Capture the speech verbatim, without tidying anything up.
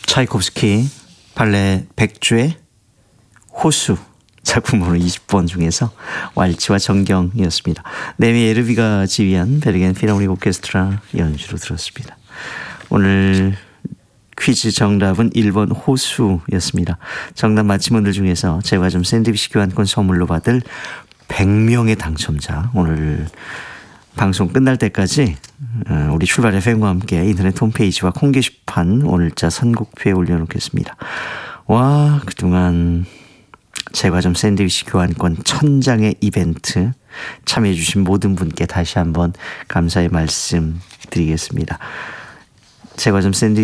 차이콥스키 발레 백주의 호수 작품으로 이십 번 중에서 왈츠와 정경이었습니다. 네미 에르비가 지휘한 베르겐 필하모닉 오케스트라 연주로 들었습니다. 오늘 퀴즈 정답은 일 번 호수였습니다. 정답 맞힌 분들 중에서 제과점 샌드위치 교환권 선물로 받을 백 명의 당첨자, 오늘 방송 끝날 때까지 우리 출발 에프엠과 함께 인터넷 홈페이지와 콩 게시판 오늘자 선곡표에 올려놓겠습니다. 와, 그동안 제과점 샌드위치 교환권 천 장의 이벤트 참여해 주신 모든 분께 다시 한번 감사의 말씀 드리겠습니다. 제과점 샌드위치